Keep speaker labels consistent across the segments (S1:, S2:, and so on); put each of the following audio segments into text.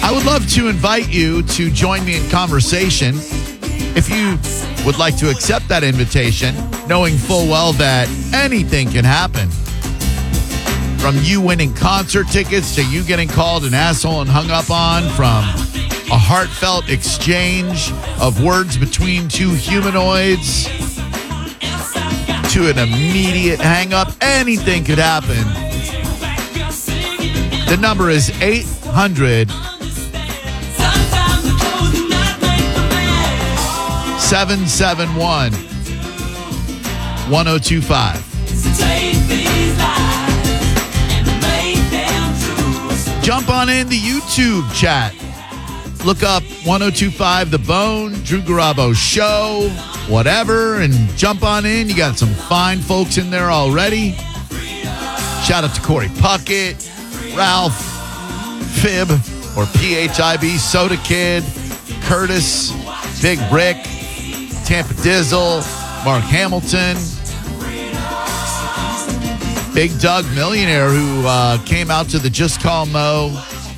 S1: I would love to invite you to join me in conversation. If you would like to accept that invitation, knowing full well that anything can happen. From you winning concert tickets to you getting called an asshole and hung up on, from a heartfelt exchange of words between two humanoids to an immediate hang-up, anything could happen. The number is 800 771 1025. Jump on in the YouTube chat. Look up 1025 The Bone, Drew Garabo Show, whatever, and jump on in. You got some fine folks in there already. Shout out to Corey Puckett, Ralph, Fib, or PHIB, Soda Kid, Curtis, Big Rick, Tampa Dizzle, Mark Hamilton, Big Doug Millionaire, who came out to the Just Call Mo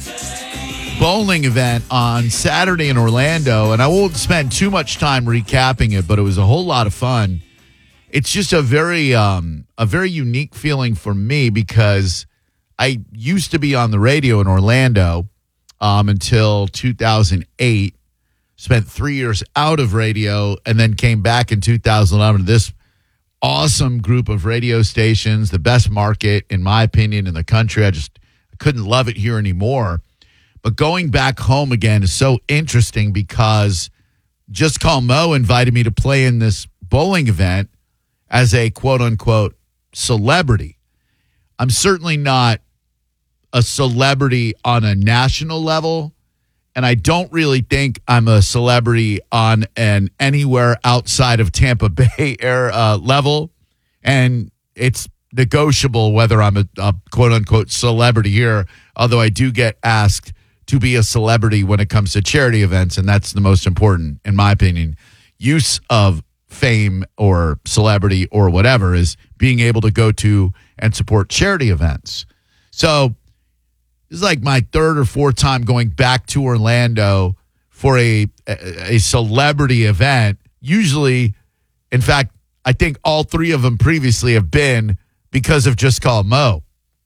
S1: bowling event on Saturday in Orlando. And I won't spend too much time recapping it, but it was a whole lot of fun. It's just a very unique feeling for me because I used to be on the radio in Orlando until 2008. Spent 3 years out of radio and then came back in 2011 to this awesome group of radio stations, the best market, in my opinion, in the country. I couldn't love it here anymore. But going back home again is so interesting because Just Call Mo invited me to play in this bowling event as a quote-unquote celebrity. I'm certainly not a celebrity on a national level, and I don't really think I'm a celebrity on an anywhere outside of Tampa Bay level. And it's negotiable whether I'm a quote-unquote celebrity here, although I do get asked to be a celebrity when it comes to charity events, and that's the most important, in my opinion. Use of fame or celebrity or whatever is being able to go to and support charity events. So this is like my third or fourth time going back to Orlando for a celebrity event. Usually, in fact, I think all three of them previously have been because of Just Call Mo.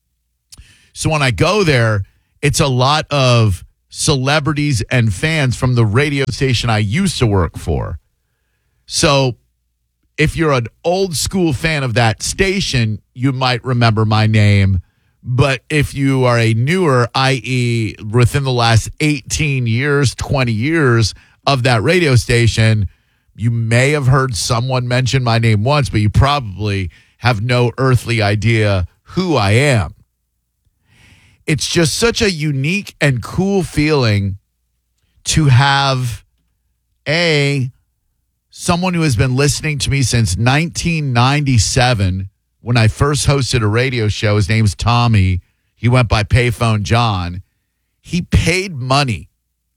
S1: So when I go there, it's a lot of celebrities and fans from the radio station I used to work for. So if you're an old school fan of that station, you might remember my name. But if you are a newer, i.e. within the last 18 years, 20 years of that radio station, you may have heard someone mention my name once, but you probably have no earthly idea who I am. It's just such a unique and cool feeling to have someone who has been listening to me since 1997 when I first hosted a radio show. His name's Tommy. He went by Payphone John. He paid money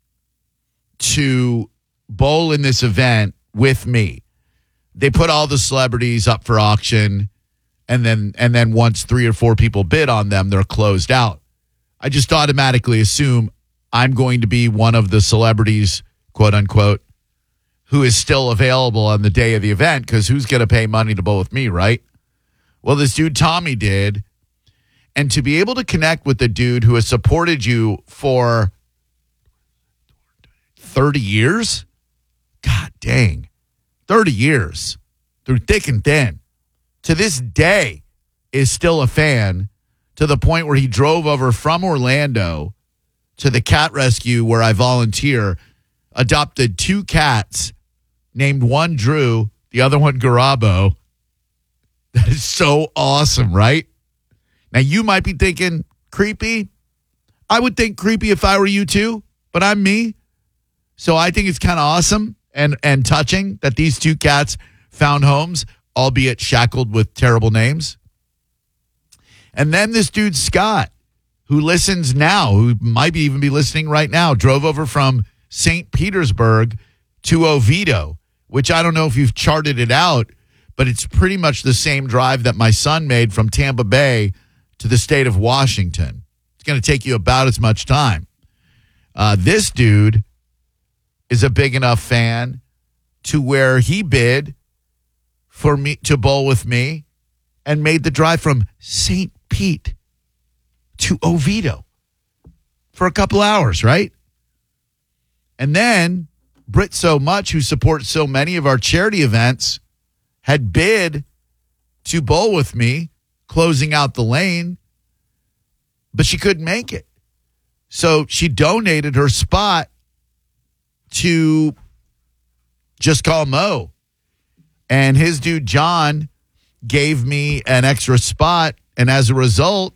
S1: to bowl in this event with me. They put all the celebrities up for auction, and then once 3 or 4 people bid on them, they're closed out. I just automatically assume I'm going to be one of the celebrities, quote unquote, who is still available on the day of the event, because who's going to pay money to bowl with me, right? Well, this dude Tommy did. And to be able to connect with the dude who has supported you for 30 years, God dang, 30 years, through thick and thin, to this day is still a fan, to the point where he drove over from Orlando to the cat rescue where I volunteer, adopted 2 cats, named one Drew, the other one Garabo. That is so awesome, right? Now, you might be thinking, creepy? I would think creepy if I were you too, but I'm me. So I think it's kind of awesome and touching that these 2 cats found homes, albeit shackled with terrible names. And then this dude, Scott, who listens now, who might even be listening right now, drove over from St. Petersburg to Oviedo, which I don't know if you've charted it out, but it's pretty much the same drive that my son made from Tampa Bay to the state of Washington. It's going to take you about as much time. This dude is a big enough fan to where he bid for me to bowl with me and made the drive from St. Pete to Oviedo for a couple hours, right? And then Brit So Much, who supports so many of our charity events, had bid to bowl with me, closing out the lane, but she couldn't make it. So she donated her spot to Just Call Mo. And his dude, John, gave me an extra spot. And as a result,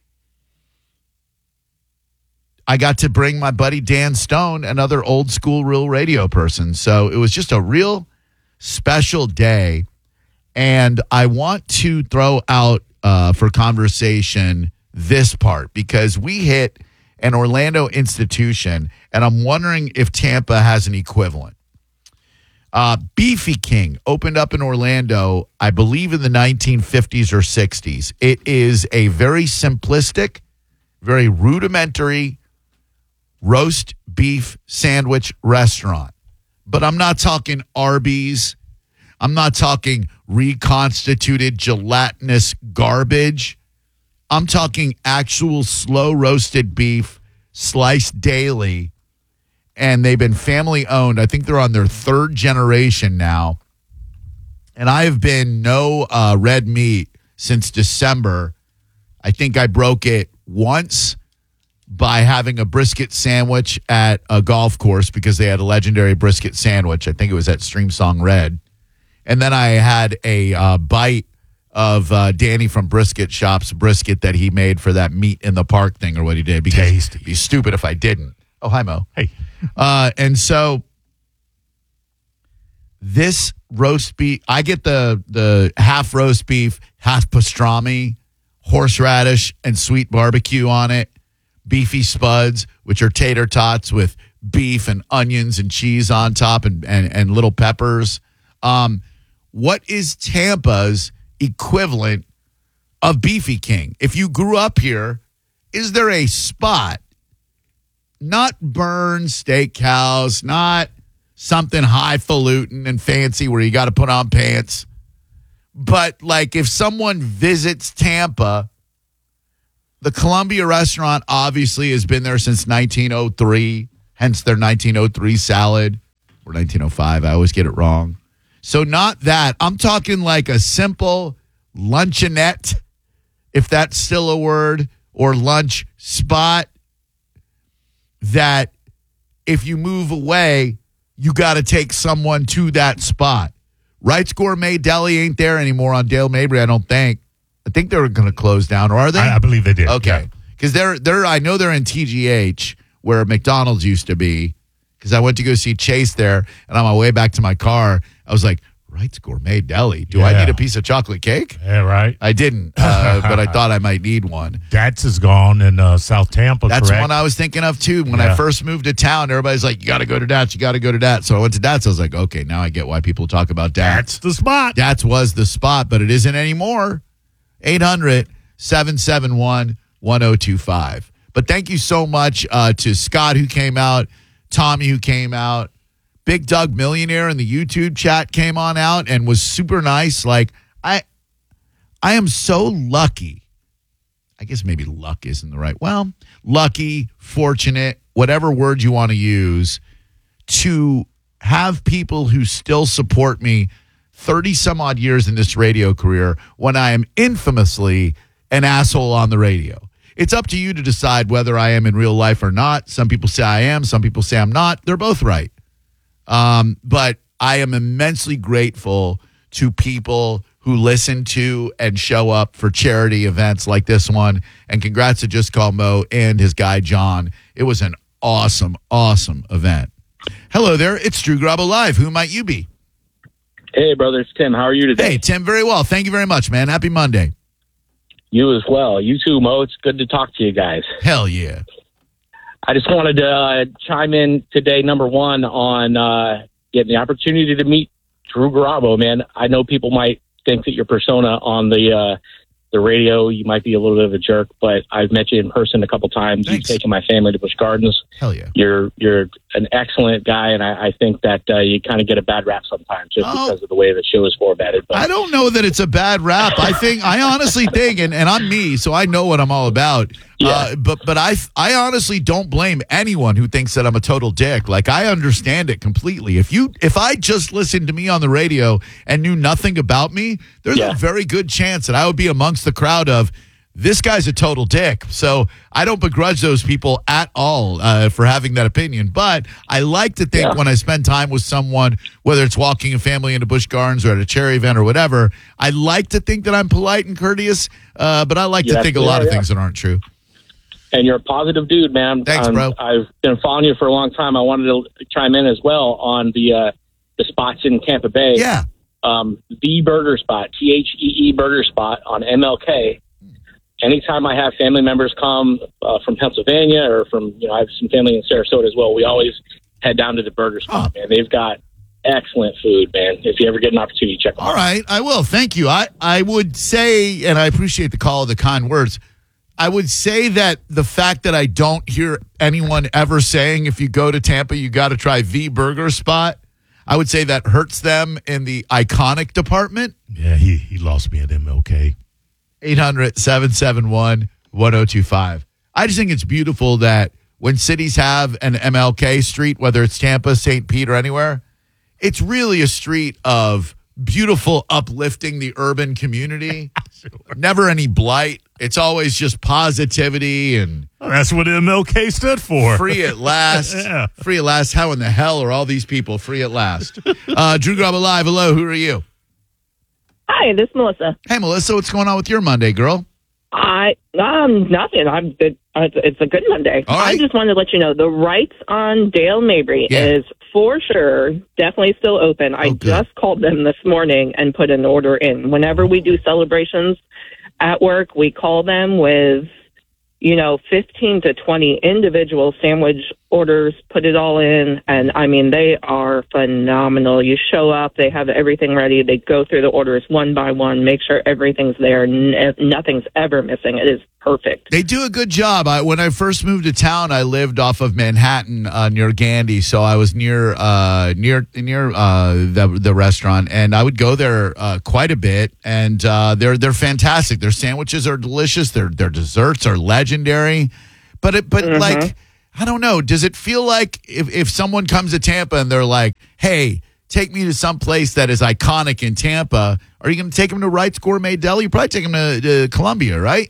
S1: I got to bring my buddy Dan Stone, another old school real radio person. So it was just a real special day. And I want to throw out for conversation this part because we hit an Orlando institution, and I'm wondering if Tampa has an equivalent. Beefy King opened up in Orlando, I believe in the 1950s or 60s. It is a very simplistic, very rudimentary roast beef sandwich restaurant. But I'm not talking Arby's. I'm not talking reconstituted gelatinous garbage. I'm talking actual slow roasted beef sliced daily. And they've been family owned. I think they're on their third generation now. And I have been no red meat since December. I think I broke it once by having a brisket sandwich at a golf course because they had a legendary brisket sandwich. I think it was at Streamsong Red. And then I had a bite of Danny from Brisket Shop's brisket that he made for that meat in the park thing or what he did. Because
S2: Tasty.
S1: It'd be stupid if I didn't. Oh, hi, Mo.
S2: Hey.
S1: And so this roast beef, I get the half roast beef, half pastrami, horseradish, and sweet barbecue on it. Beefy spuds, which are tater tots with beef and onions and cheese on top and little peppers. What is Tampa's equivalent of Beefy King? If you grew up here, is there a spot, not Burns Steakhouse, not something highfalutin and fancy where you got to put on pants, but like if someone visits Tampa, the Columbia restaurant obviously has been there since 1903, hence their 1903 salad, or 1905. I always get it wrong. So not that. I'm talking like a simple luncheonette, if that's still a word, or lunch spot that if you move away, you got to take someone to that spot. Wright's Gourmet Deli ain't there anymore on Dale Mabry, I don't think. I think they're going to close down, or are they?
S2: I believe they did.
S1: Okay. Because they're I know they're in TGH where McDonald's used to be, because I went to go see Chase there, and on my way back to my car, I was like, Wright's Gourmet Deli. Do I need a piece of chocolate cake?
S2: Yeah, right.
S1: I didn't, but I thought I might need one.
S2: That's is gone in South Tampa,
S1: That's
S2: correct?
S1: one I was thinking of, too. When I first moved to town, everybody's like, you got to go to Dats, you got to go to Dats. So I went to Dats. I was like, okay, now I get why people talk about Dats.
S2: That's the spot.
S1: Dats was the spot, but it isn't anymore. 800-771-1025. But thank you so much to Scott, who came out, Tommy, who came out. Big Doug Millionaire in the YouTube chat came on out and was super nice. Like, I am so lucky. I guess maybe luck isn't the right. Well, lucky, fortunate, whatever word you want to use, to have people who still support me 30 some odd years in this radio career when I am infamously an asshole on the radio. It's up to you to decide whether I am in real life or not. Some people say I am. Some people say I'm not. They're both right. But I am immensely grateful to people who listen to and show up for charity events like this one. And congrats to Just Call Mo and his guy, John. It was an awesome, awesome event. Hello there. It's Drew Garabo Live. Who might you be?
S3: Hey, brother. It's Tim. How are you today?
S1: Hey, Tim. Very well. Thank you very much, man. Happy Monday.
S3: You as well. You too, Mo. It's good to talk to you guys.
S1: Hell yeah.
S3: I just wanted to chime in today, number one, on getting the opportunity to meet Drew Garabo, man. I know people might think that your persona on the the radio, you might be a little bit of a jerk, but I've met you in person a couple times.
S1: Thanks.
S3: You've taken my family to Busch Gardens.
S1: Hell yeah.
S3: You're an excellent guy, and I think that you kind of get a bad rap sometimes just because of the way the show is formatted. But
S1: I don't know that it's a bad rap. I honestly think, and I'm me, so I know what I'm all about.
S3: Yeah.
S1: But I honestly don't blame anyone who thinks that I'm a total dick. Like, I understand it completely. If I just listened to me on the radio and knew nothing about me, there's a very good chance that I would be amongst the crowd of, this guy's a total dick. So I don't begrudge those people at all for having that opinion. But I like to think when I spend time with someone, whether it's walking a family into Busch Gardens or at a charity event or whatever, I like to think that I'm polite and courteous. But I like to think a lot of things that aren't true.
S3: And you're a positive dude, man.
S1: Thanks, bro.
S3: I've been following you for a long time. I wanted to chime in as well on the spots in Tampa Bay.
S1: Yeah.
S3: The Burger Spot, THEE Burger Spot on MLK. Anytime I have family members come from Pennsylvania or from, I have some family in Sarasota as well, we always head down to the Burger Spot, man. They've got excellent food, man. If you ever get an opportunity, check them out.
S1: All right, I will. Thank you. I would say, and I appreciate the call, the kind words, I would say that the fact that I don't hear anyone ever saying, if you go to Tampa, you got to try the Burger Spot, I would say that hurts them in the iconic department.
S2: Yeah, he lost me at MLK.
S1: 800-771-1025. I just think it's beautiful that when cities have an MLK street, whether it's Tampa, St. Pete, or anywhere, it's really a street of beautiful uplifting the urban community. Sure. Never any blight. It's always just positivity and
S2: that's what MLK stood for.
S1: Free at last.
S2: Yeah.
S1: Free at last. How in the hell are all these people free at last? Drew Graba Live. Hello. Who are you?
S4: Hi, this is Melissa.
S1: Hey, Melissa. What's going on with your Monday, girl?
S4: Nothing. I'm good. It's a good Monday.
S1: All right.
S4: I just wanted to let you know the Rights on Dale Mabry is for sure definitely still open. I just called them this morning and put an order in. Whenever we do celebrations at work, we call them with 15 to 20 individual sandwich orders, put it all in. And I mean, they are phenomenal. You show up, they have everything ready. They go through the orders one by one, make sure everything's there. Nothing's ever missing. It is perfect.
S1: They do a good job. When I first moved to town, I lived off of Manhattan near Gandy, so I was near the restaurant, and I would go there quite a bit. And they're fantastic. Their sandwiches are delicious. Their desserts are legendary. But like, I don't know. Does it feel like if someone comes to Tampa and they're like, "Hey, take me to some place that is iconic in Tampa," are you going to take them to Wright's Gourmet Deli? You probably take them to Columbia, right?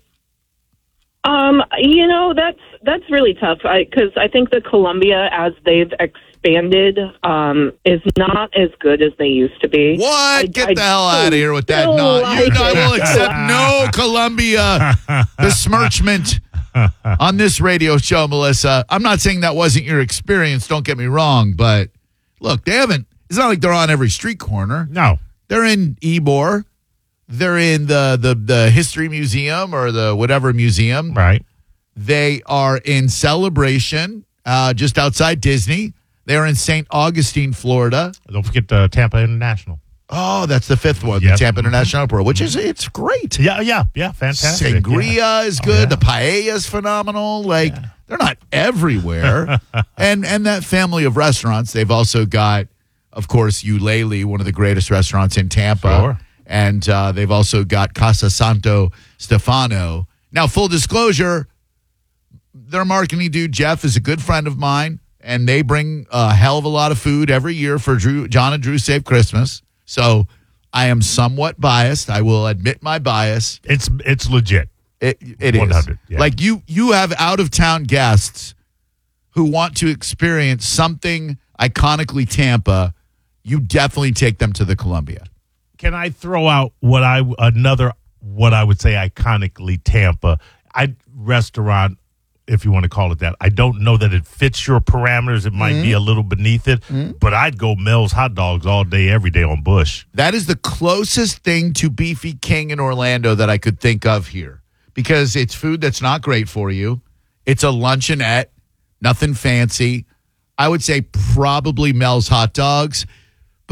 S4: That's really tough because I think the Columbia, as they've expanded, is not as good as they used to be.
S1: What? Get the hell out of here with that. I will accept no Columbia besmirchment on this radio show, Melissa. I'm not saying that wasn't your experience. Don't get me wrong, but look, it's not like they're on every street corner.
S2: No.
S1: They're in Ybor. They're in the History Museum or the whatever museum.
S2: Right.
S1: They are in Celebration, just outside Disney. They're in St. Augustine, Florida.
S2: Don't forget the Tampa International.
S1: Oh, that's the fifth one, the Tampa International Airport, which it's great.
S2: Yeah, fantastic.
S1: Sangria is good. The paella is phenomenal. They're not everywhere. and that family of restaurants, they've also got, of course, Eulalie, one of the greatest restaurants in Tampa.
S2: Sure.
S1: And they've also got Casa Santo Stefano. Now, full disclosure, their marketing dude, Jeff, is a good friend of mine, and they bring a hell of a lot of food every year for John and Drew Save Christmas. So I am somewhat biased. I will admit my bias.
S2: It's legit.
S1: It is.
S2: 100. Yeah.
S1: Like you have out-of-town guests who want to experience something iconically Tampa. You definitely take them to the Columbia.
S2: Can I throw out what I would say iconically Tampa? Restaurant, if you want to call it that. I don't know that it fits your parameters. It might be a little beneath it, but I'd go Mel's Hot Dogs all day, every day on Busch.
S1: That is the closest thing to Beefy King in Orlando that I could think of here, because it's food that's not great for you. It's a luncheonette, nothing fancy. I would say probably Mel's Hot Dogs.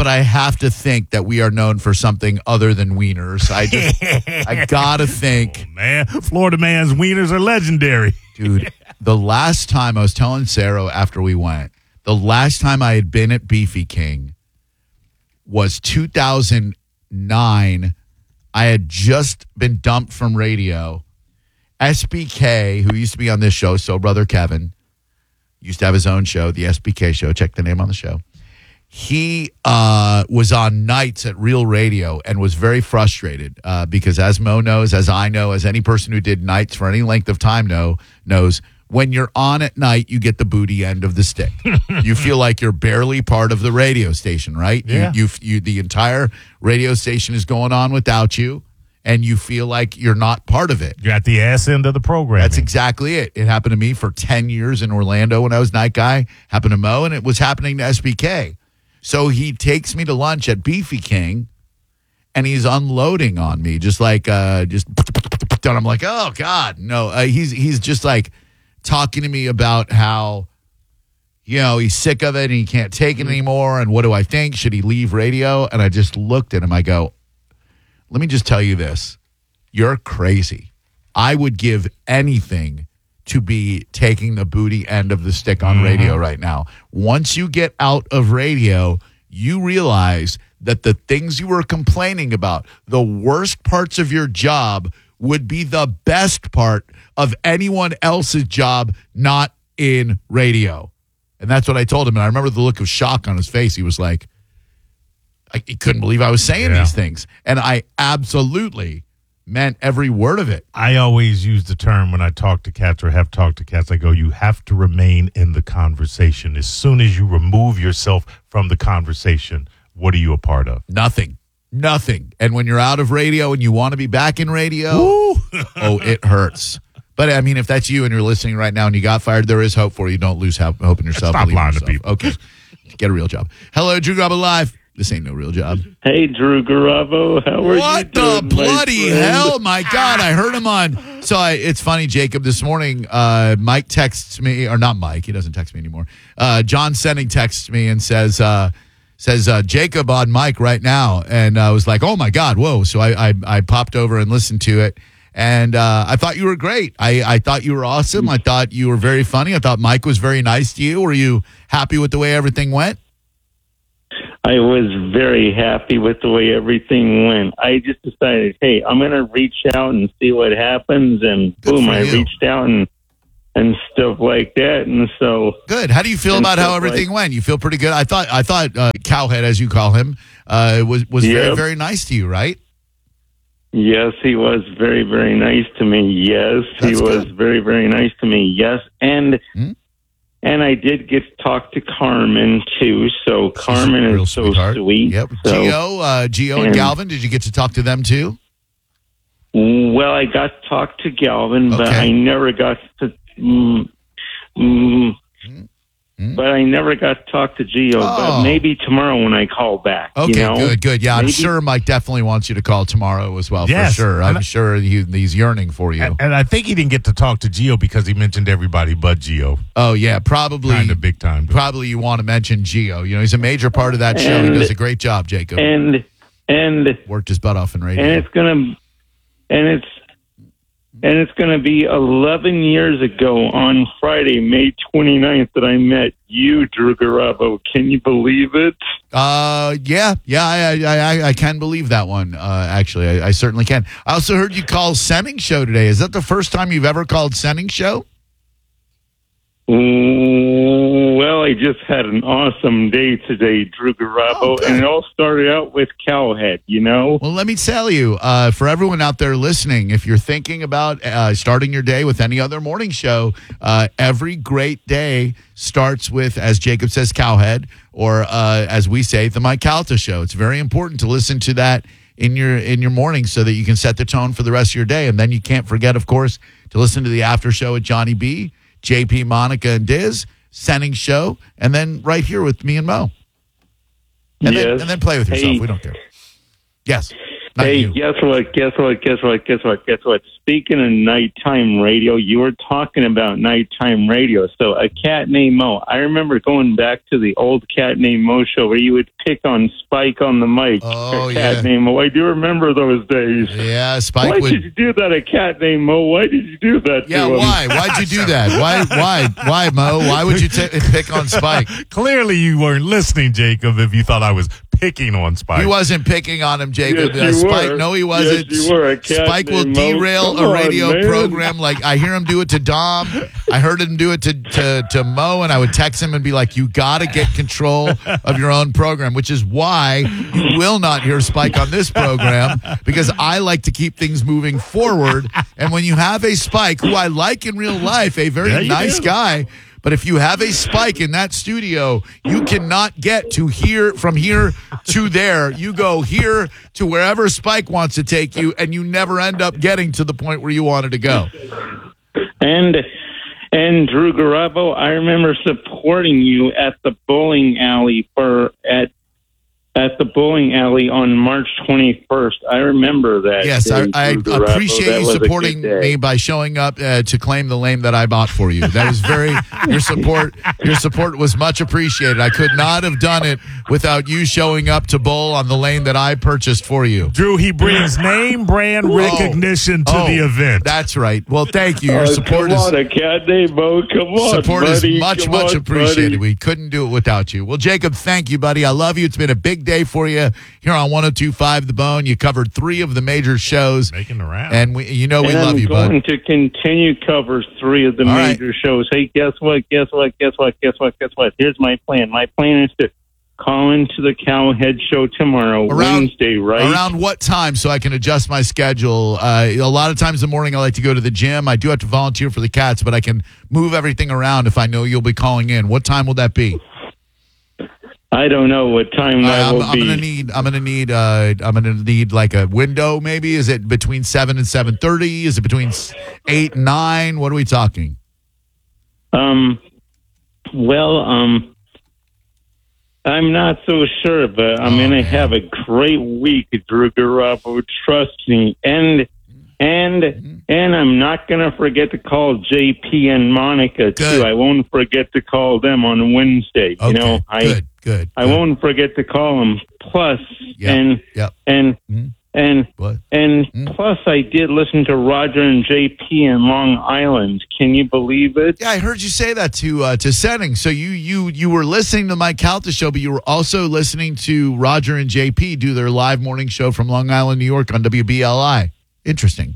S1: but I have to think that we are known for something other than wieners. I gotta think.
S2: Oh, man, Florida man's wieners are legendary.
S1: Dude, the last time I was telling Sarah after we went, the last time I had been at Beefy King was 2009. I had just been dumped from radio. SBK, who used to be on this show, So Brother Kevin, used to have his own show, the SBK Show. Check the name on the show. He was on nights at Real Radio and was very frustrated because, as Mo knows, as I know, as any person who did nights for any length of time knows, when you're on at night, you get the booty end of the stick. You feel like you're barely part of the radio station, right?
S2: Yeah.
S1: You the entire radio station is going on without you, and you feel like you're not part of it.
S2: You're at the ass end of the program.
S1: That's exactly it. It happened to me for 10 years in Orlando when I was night guy. Happened to Mo, and it was happening to SBK. So he takes me to lunch at Beefy King, and he's unloading on me, just like, and I'm like, oh, God. No, he's just like talking to me about how, he's sick of it and he can't take it anymore. And what do I think? Should he leave radio? And I just looked at him. I go, let me just tell you this. You're crazy. I would give anything to be taking the booty end of the stick on radio right now. Once you get out of radio, you realize that the things you were complaining about, the worst parts of your job, would be the best part of anyone else's job not in radio. And that's what I told him. And I remember the look of shock on his face. He was like, he couldn't believe I was saying these things. And I absolutely meant every word of it.
S2: I always use the term when I talk to cats or have talked to cats. I go, you have to remain in the conversation. As soon as you remove yourself from the conversation, what are you a part of?
S1: Nothing. And when you're out of radio and you want to be back in radio, it hurts. But I mean, if that's you and you're listening right now and you got fired, there is hope for you. Don't lose hope in yourself.
S2: Stop lying to people.
S1: Okay. Get a real job. Hello, Drew Garabo Live. This ain't no real job.
S5: Hey, Drew Garabo. How are you
S1: What
S5: doing,
S1: the bloody
S5: my friend?
S1: hell? My God, I heard him on. So it's funny, Jacob, this morning, Mike texts me, or not Mike, he doesn't text me anymore. John Senning texts me and says Jacob on Mike right now. And I was like, oh my God, whoa. So I popped over and listened to it. And I thought you were great. I thought you were awesome. I thought you were very funny. I thought Mike was very nice to you. Were you happy with the way everything went?
S5: I was very happy with the way everything went. I just decided, hey, I'm going to reach out and see what happens. And
S1: Good
S5: boom,
S1: for
S5: I
S1: you.
S5: reached out and stuff like that. And so
S1: Good. How do you feel about how everything went? You feel pretty good? I thought Cowhead, as you call him, was very,
S5: Yep.
S1: very nice to you, right?
S5: yes, he was very, very nice to me. Yes,
S1: That's
S5: he was
S1: good.
S5: very, very nice to me. Yes. And I did get to talk to Carmen, too. So Carmen
S1: Real
S5: is so
S1: sweetheart.
S5: sweet.
S1: Yep.
S5: So,
S1: Gio and
S5: and-
S1: Galvin, did you get to talk to them too?
S5: well, I got to talk to Galvin, but
S1: Okay.
S5: I never got to. But I never got to talk to Gio.
S1: Oh.
S5: But maybe tomorrow when I call back.
S1: Okay, good. Yeah, I'm
S5: Maybe-
S1: sure Mike definitely wants you to call tomorrow as well,
S2: Yes.
S1: for sure.
S2: And
S1: I'm sure he's yearning for you.
S2: And I think he didn't get to talk to Gio because he mentioned everybody but Gio.
S1: Oh, yeah, probably.
S2: Kind of big time.
S1: Probably you want to mention Gio. He's a major part of that show. He
S5: And-
S1: does a great job, Jacob.
S5: And
S1: Worked his butt off in radio.
S5: it's gonna be 11 years ago on Friday, May 29th, that I met you, Drew Garabo. Can you believe it?
S1: Yeah, I can believe that one. Actually, I certainly can. I also heard you call Senning's show today. Is that the first time you've ever called Senning's show?
S5: Well, I just had an awesome day today, Drew Garabo,
S1: Oh, good.
S5: and it all started out with Cowhead,
S1: Well, let me tell you, for everyone out there listening, if you're thinking about starting your day with any other morning show, every great day starts with, as Jacob says, Cowhead, or as we say, the Mike Calta Show. It's very important to listen to that in your morning so that you can set the tone for the rest of your day. And then you can't forget, of course, to listen to the after show with Johnny B, JP, Monica, and Diz, Senning's show, and then right here with me and Mo. And
S5: Yes.
S1: then play with yourself.
S5: Hey.
S1: We don't care. Yes. Not
S5: Hey,
S1: you.
S5: guess what? Speaking of nighttime radio, you were talking about nighttime radio. So a cat named Mo. I remember going back to the old Cat Named Mo show where you would pick on Spike on the mic.
S1: Oh,
S5: Cat
S1: yeah.
S5: Named Mo. I do remember those days.
S1: Yeah, Spike
S5: Why
S1: would.
S5: did you do that, a Cat Named Mo? Why did you do that
S1: Yeah,
S5: to him?
S1: why? Why'd you do that? Why, Mo? Why would you pick on Spike?
S2: Clearly, you weren't listening, Jacob, if you thought I was picking on Spike.
S1: He wasn't picking on him, Jacob.
S5: Yes, you
S1: Spike,
S5: were.
S1: no, he wasn't.
S5: Yes, you were. A cat
S1: Spike will
S5: named Mo.
S1: derail
S5: Come
S1: a
S5: on,
S1: radio
S5: man.
S1: program. Like I hear him do it to Dom. I heard him do it to Mo, and I would text him and be like, "You got to get control of your own program," which is why you will not hear Spike on this program because I like to keep things moving forward. And when you have a Spike, who I like in real life, a very
S2: Yeah, you
S1: nice
S2: do.
S1: guy. But if you have a Spike in that studio, you cannot get to here from here to there. You go here to wherever Spike wants to take you, and you never end up getting to the point where you wanted to go.
S5: And Drew Garabo, I remember supporting you at the bowling alley at the bowling alley on March 21st. I remember that.
S1: Yes,
S5: day,
S1: I
S5: Drew Garabo.
S1: appreciate
S5: That
S1: you
S5: was a good
S1: supporting
S5: day.
S1: me by showing up to claim the lane that I bought for you. That is very your support was much appreciated. I could not have done it without you showing up to bowl on the lane that I purchased for you.
S2: Drew, he brings name brand recognition to the event.
S1: That's right. Well, thank you. Your
S5: Oh,
S1: support
S5: come
S1: is
S5: on, a cat named Mo. Come on,
S1: support
S5: buddy.
S1: is much
S5: Come on,
S1: appreciated.
S5: buddy.
S1: We couldn't do it without you. Well, Jacob, thank you, buddy. I love you. It's been a big day for you here on 102.5 The Bone. You covered 3 of the major shows,
S2: Making the round.
S1: and we
S5: And
S1: love
S5: I'm
S1: you,
S5: going
S1: bud.
S5: to continue cover 3 of the
S1: All right.
S5: major shows. Hey, guess what? Here's my plan. My plan is to call into the Cowhead show tomorrow, Wednesday, right?
S1: Around what time so I can adjust my schedule? A lot of times in the morning I like to go to the gym. I do have to volunteer for the Cats, but I can move everything around if I know you'll be calling in. What time will that be?
S5: I don't know what time that will
S1: I'm
S5: be.
S1: gonna need like a window. Maybe is it between 7 and 7:30? Is it between 8 and 9? What are we talking?
S5: I'm not so sure, but I'm going to have a great week, Drew Garabo. Trust me. And I'm not going to forget to call JP and Monica, too.
S1: Good.
S5: I won't forget to call them on Wednesday.
S1: Okay,
S5: You know,
S1: good.
S5: I won't forget to call them. Plus,
S1: Yep. What?
S5: plus, I did listen to Roger and JP in Long Island. Can you believe it?
S1: Yeah, I heard you say that to Setting. So you were listening to Mike Calta show, but you were also listening to Roger and JP do their live morning show from Long Island, New York on WBLI. Interesting.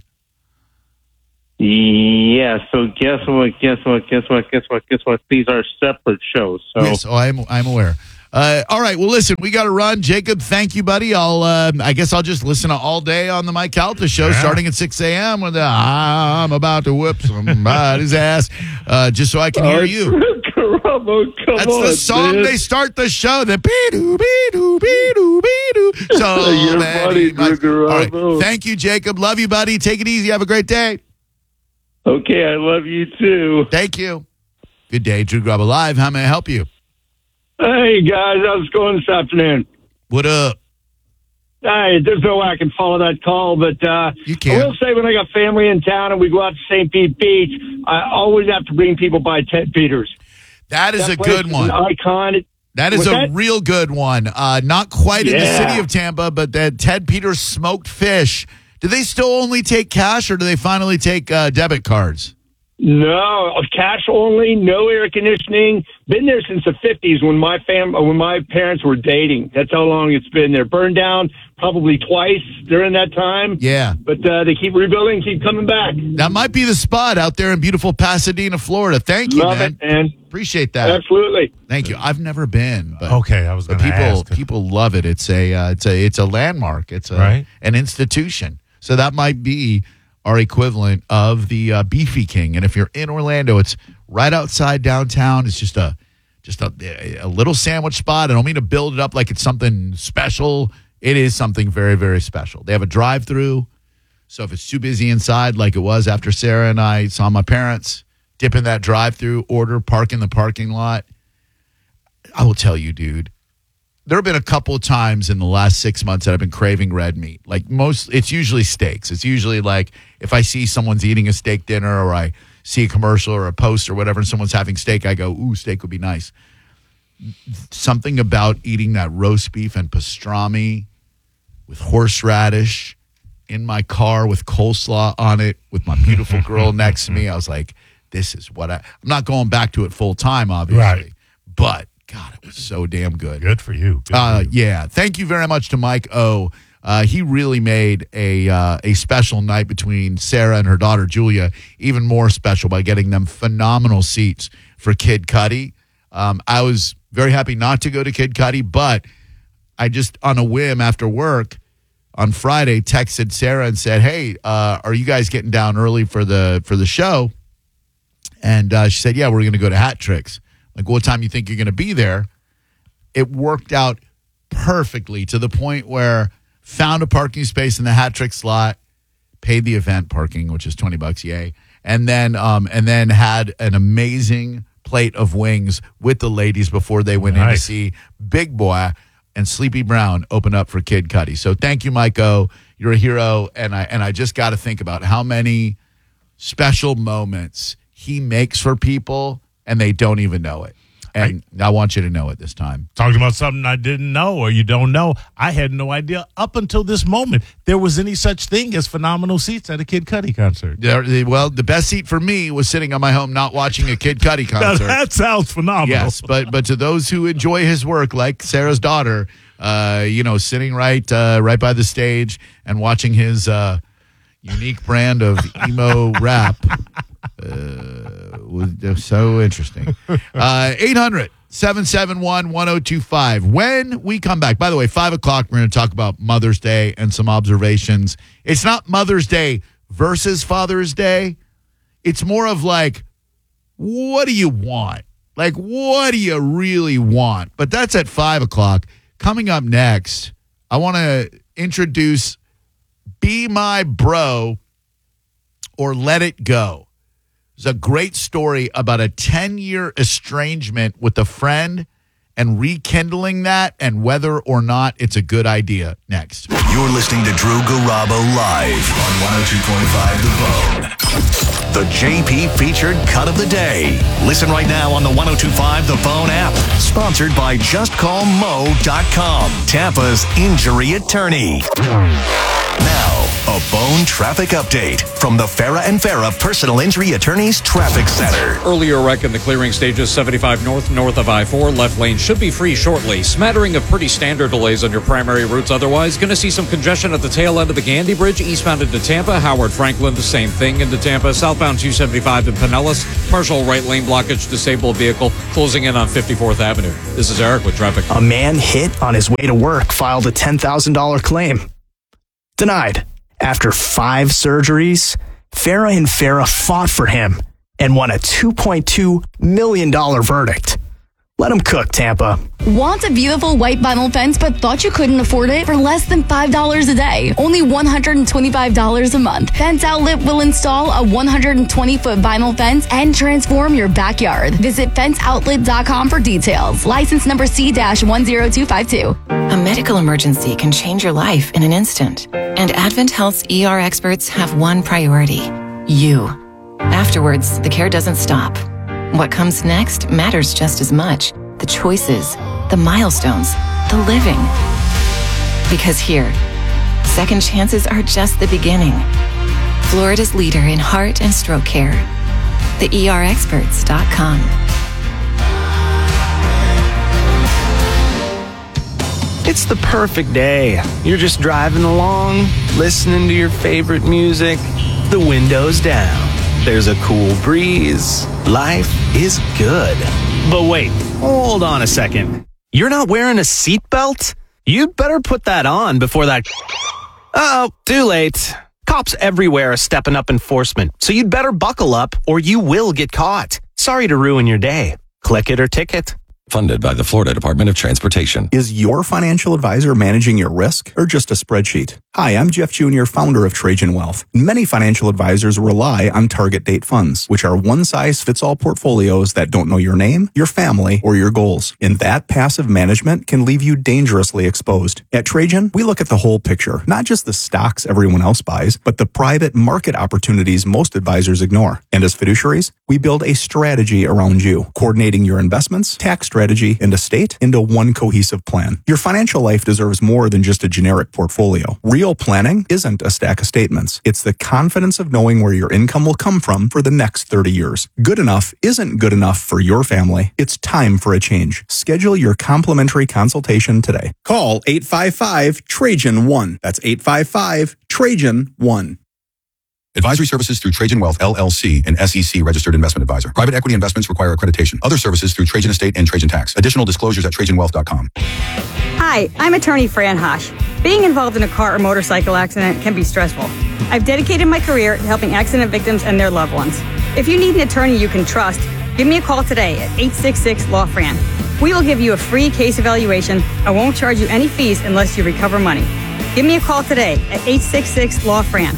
S5: Yeah. So guess what? These are separate shows. So
S1: Yes, I'm aware. All right. Well, listen, we got to run. Jacob, thank you, buddy. I guess I'll just listen to all day on the Mike Calta show, starting at 6 a.m. with the I'm about to whip somebody's ass, just so I can hear you.
S5: Garabo, come
S1: That's
S5: on,
S1: the song
S5: man.
S1: they start the show. The be-doo, be-doo, be-doo, be-doo. So
S5: You're
S1: many
S5: funny, Drew
S1: All right.
S5: Garabo.
S1: Thank you, Jacob. Love you, buddy. Take it easy. Have a great day.
S5: Okay, I love you too.
S1: Thank you. Good day, Drew Garabo Live. How may I help you?
S6: Hey, guys, how's it going this afternoon?
S1: What up?
S6: Hey, there's no way I can follow that call, but
S1: You
S6: I
S1: can.
S6: will say when I got family in town and we go out to St. Pete Beach, I always have to bring people by Ted Peters.
S1: That is
S6: That
S1: a
S6: place
S1: good
S6: is
S1: one.
S6: An icon.
S1: That is
S6: What's
S1: a
S6: that?
S1: real good one. Not quite in the
S6: Yeah.
S1: city of Tampa, but that Ted Peters smoked fish. Do they still only take cash, or do they finally take debit cards?
S6: No, cash only, no air conditioning. Been there since the 50s when my parents were dating. That's how long it's been there. Burned down probably twice during that time.
S1: Yeah.
S6: But they keep rebuilding, keep coming back.
S1: That might be the spot out there in beautiful Pasadena, Florida. Thank you,
S6: Love
S1: man.
S6: it, man.
S1: Appreciate that.
S6: Absolutely.
S1: Thank you. I've never been, but
S2: Okay, I was
S1: but
S2: going to ask.
S1: people love it. It's a landmark. It's
S2: Right.
S1: an institution. So that might be our equivalent of the Beefy King. And if you're in Orlando, it's right outside downtown. It's just a little sandwich spot. I don't mean to build it up like it's something special. It is something very, very special. They have a drive-through. So if it's too busy inside, like it was after Sarah and I saw my parents, dip in that drive-through, order, park in the parking lot. I will tell you, dude, there have been a couple of times in the last 6 months that I've been craving red meat. Like it's usually steaks. It's usually like if I see someone's eating a steak dinner or I see a commercial or a post or whatever and someone's having steak, I go, ooh, steak would be nice. Something about eating that roast beef and pastrami with horseradish in my car with coleslaw on it with my beautiful girl next to me. I was like, this is what I'm not going back to it full time, obviously.
S2: Right.
S1: But God, it was so damn good.
S2: Good for you. Good for you.
S1: Yeah. Thank you very much to Mike O. He really made a special night between Sarah and her daughter Julia even more special by getting them phenomenal seats for Kid Cudi. I was very happy not to go to Kid Cudi, but I just on a whim after work on Friday texted Sarah and said, "Hey, are you guys getting down early for the show?" And she said, "Yeah, we're going to go to Hat Tricks." Like, what time you think you're going to be there? It worked out perfectly to the point where found a parking space in the Hat Trick slot, paid the event parking, which is $20, yay, and then had an amazing plate of wings with the ladies before they went in to see Big Boy and Sleepy Brown open up for Kid Cudi. So thank you, Mike O. You're a hero, and I just got to think about how many special moments he makes for people and they don't even know it. And I want you to know it this time.
S2: Talking about something I didn't know or you don't know. I had no idea up until this moment there was any such thing as phenomenal seats at a Kid Cudi concert.
S1: Well, the best seat for me was sitting on my home not watching a Kid Cudi concert.
S2: Now, that sounds phenomenal.
S1: Yes, but to those who enjoy his work, like Sarah's daughter, sitting right by the stage and watching his unique brand of emo rap was so interesting. 800-771-1025. When we come back, by the way, 5 o'clock, we're going to talk about Mother's Day and some observations. It's not Mother's Day versus Father's Day. It's more of like, what do you want? Like, what do you really want? But that's at 5 o'clock. Coming up next, I want to introduce Be My Bro or Let It Go. It's a great story about a 10-year estrangement with a friend and rekindling that and whether or not it's a good idea. Next.
S7: You're listening to Drew Garabo live on 102.5 The Bone. The JP featured cut of the day. Listen right now on the 102.5 The Bone app. Sponsored by JustCallMo.com, Tampa's injury attorney. Now, a Bone traffic update from the Farah and Farah Personal Injury Attorneys Traffic Center.
S8: Earlier wreck in the clearing stages, 75 north of I-4. Left lane should be free shortly. Smattering of pretty standard delays on your primary routes otherwise. Going to see some congestion at the tail end of the Gandy Bridge, eastbound into Tampa. Howard Franklin, the same thing into Tampa. Southbound 275 in Pinellas. Partial right lane blockage, disabled vehicle closing in on 54th Avenue. This is Eric with traffic.
S9: A man hit on his way to work filed a $10,000 claim. Denied. After 5 surgeries, Farah and Farah fought for him and won a $2.2 million verdict. Let him cook, Tampa.
S10: Want a beautiful white vinyl fence but thought you couldn't afford it for less than $5 a day? Only $125 a month. Fence Outlet will install a 120-foot vinyl fence and transform your backyard. Visit fenceoutlet.com for details. License number C-10252.
S11: A medical emergency can change your life in an instant. And Advent Health's ER experts have one priority: you. Afterwards, the care doesn't stop. What comes next matters just as much. The choices, the milestones, the living. Because here, second chances are just the beginning. Florida's leader in heart and stroke care. TheERexperts.com.
S12: It's the perfect day. You're just driving along, listening to your favorite music, the windows down. There's a cool breeze. Life is good. But wait, hold on a second. You're not wearing a seatbelt? You'd better put that on before that... Uh-oh, too late. Cops everywhere are stepping up enforcement, so you'd better buckle up or you will get caught. Sorry to ruin your day. Click it or ticket.
S13: Funded by the Florida Department of Transportation.
S14: Is your financial advisor managing your risk or just a spreadsheet? Hi, I'm Jeff Jr., founder of Trajan Wealth. Many financial advisors rely on target date funds, which are one-size-fits-all portfolios that don't know your name, your family, or your goals. And that passive management can leave you dangerously exposed. At Trajan, we look at the whole picture, not just the stocks everyone else buys, but the private market opportunities most advisors ignore. And as fiduciaries, we build a strategy around you, coordinating your investments, tax strategy, and estate into one cohesive plan. Your financial life deserves more than just a generic portfolio. Real planning isn't a stack of statements. It's the confidence of knowing where your income will come from for the next 30 years. Good enough isn't good enough for your family. It's time for a change. Schedule your complimentary consultation today. Call 855-TRAJAN-1. That's 855-TRAJAN-1.
S15: Advisory services through Trajan Wealth, LLC, an SEC registered investment advisor. Private equity investments require accreditation. Other services through Trajan Estate and Trajan Tax. Additional disclosures at TrajanWealth.com.
S16: Hi, I'm attorney Fran Hosh. Being involved in a car or motorcycle accident can be stressful. I've dedicated my career to helping accident victims and their loved ones. If you need an attorney you can trust, give me a call today at 866-LAW-FRAN. We will give you a free case evaluation and won't charge you any fees unless you recover money. Give me a call today at 866-LAW-FRAN.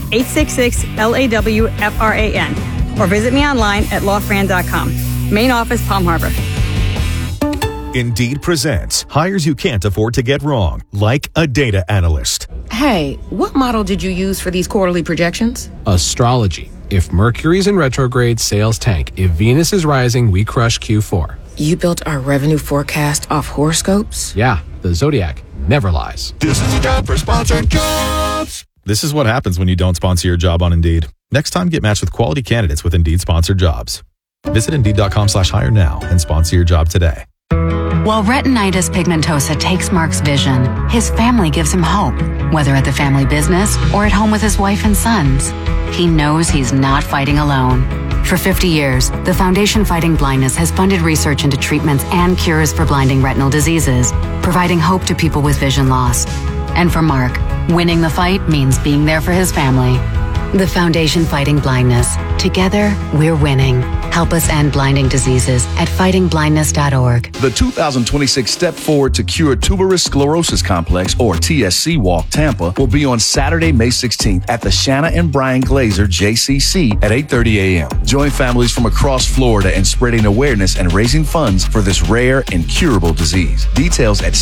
S16: 866-LAWFRAN, or visit me online at lawfran.com. Main office, Palm Harbor.
S17: Indeed presents hires you can't afford to get wrong, like a data analyst.
S18: Hey, what model did you use for these quarterly projections?
S19: Astrology. If Mercury's in retrograde, sales tank. If Venus is rising, we crush Q4.
S18: You built our revenue forecast off horoscopes?
S19: Yeah, the Zodiac never lies.
S17: This is a job for sponsored jobs. This is what happens when you don't sponsor your job on Indeed. Next time, get matched with quality candidates with Indeed sponsored jobs. Visit Indeed.com/hire now and sponsor your job today.
S20: While retinitis pigmentosa takes Mark's vision, his family gives him hope, whether at the family business or at home with his wife and sons. He knows he's not fighting alone. For 50 years, the Foundation Fighting Blindness has funded research into treatments and cures for blinding retinal diseases, providing hope to people with vision loss. And for Mark, winning the fight means being there for his family. The Foundation Fighting Blindness. Together, we're winning. Help us end blinding diseases at fightingblindness.org.
S21: The 2026 Step Forward to Cure Tuberous Sclerosis Complex, or TSC Walk Tampa, will be on Saturday, May 16th at the Shanna and Brian Glazer JCC at 8:30 a.m. Join families from across Florida in spreading awareness and raising funds for this rare, incurable disease. Details at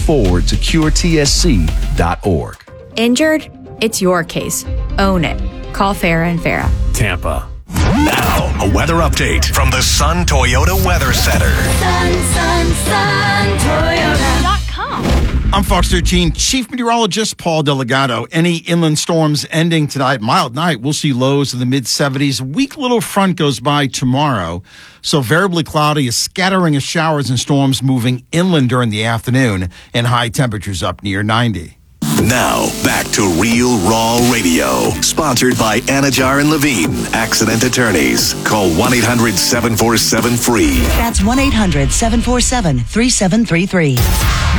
S21: stepforwardtocureTSC.org.
S22: Injured? It's your case. Own it. Call Farah and Farah.
S7: Tampa. Now, a weather update from the Sun Toyota Weather Center.
S23: SunToyota.com. I'm Fox 13 Chief Meteorologist Paul Delgado. Any inland storms ending tonight. Mild night. We'll see lows in the mid-70s. Weak little front goes by tomorrow. So variably cloudy, a scattering of showers and storms moving inland during the afternoon, and high temperatures up near 90.
S7: Now, back to Real Raw Radio. Sponsored by Anajar and Levine, accident attorneys. Call 1-800-747-FREE.
S24: That's 1-800-747-3733.